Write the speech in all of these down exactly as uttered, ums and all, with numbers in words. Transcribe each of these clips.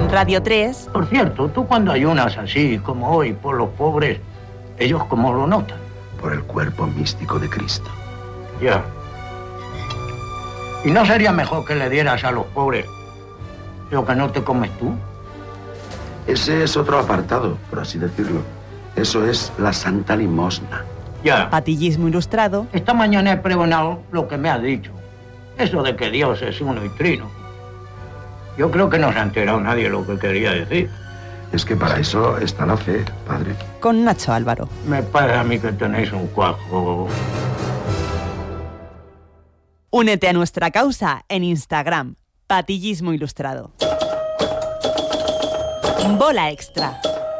En Radio tres... Por cierto, tú cuando ayunas así como hoy por los pobres, ¿ellos cómo lo notan? Por el cuerpo místico de Cristo. Ya. ¿Y no sería mejor que le dieras a los pobres lo que no te comes tú? Ese es otro apartado, por así decirlo. Eso es la Santa Limosna. Ya. Patillismo ilustrado. Esta mañana he pregonado lo que me ha dicho. Eso de que Dios es uno y trino. Yo creo que no se ha enterado nadie lo que quería decir. Es que para eso está la fe, padre. Con Nacho Álvaro. Me parece a mí que tenéis un cuajo. Únete a nuestra causa en Instagram. Patillismo ilustrado. Bola extra.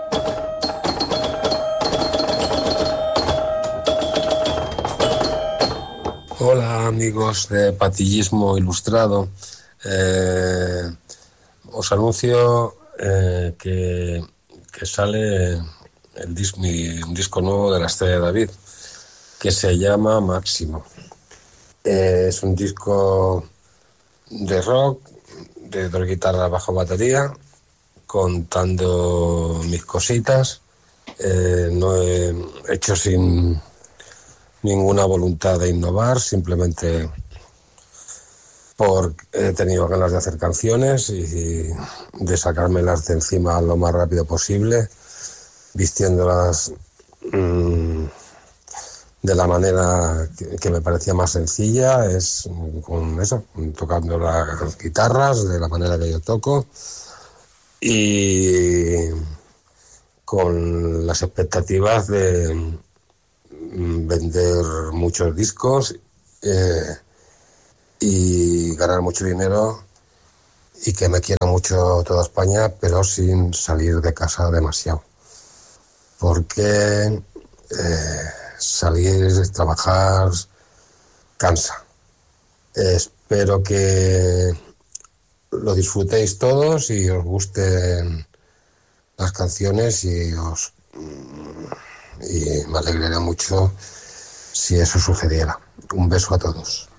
Hola amigos de Patillismo Ilustrado, eh, os anuncio eh, que, que sale el dis, mi, un disco nuevo de la Estrella de David que se llama Máximo. Eh, es un disco de rock, de dos guitarras, bajo, batería, contando mis cositas, eh, no he hecho sin ninguna voluntad de innovar, simplemente porque he tenido ganas de hacer canciones y de sacármelas de encima lo más rápido posible, vistiéndolas mmm, de la manera que, que me parecía más sencilla, es con eso, tocando las guitarras de la manera que yo toco y con las expectativas de vender muchos discos eh, y ganar mucho dinero y que me quiera mucho toda España, pero sin salir de casa demasiado, porque eh, salir, trabajar cansa. Eh, espero que lo disfrutéis todos y os gusten las canciones y os y me alegraría mucho si eso sucediera. Un beso a todos.